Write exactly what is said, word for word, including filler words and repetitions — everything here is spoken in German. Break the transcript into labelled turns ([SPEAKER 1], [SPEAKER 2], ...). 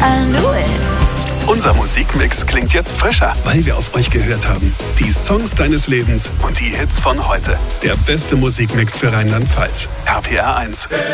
[SPEAKER 1] I knew it.
[SPEAKER 2] Unser Musikmix klingt jetzt frischer, weil wir auf euch gehört haben. Die Songs deines Lebens und die Hits von heute. Der beste Musikmix für Rheinland-Pfalz. R P R eins.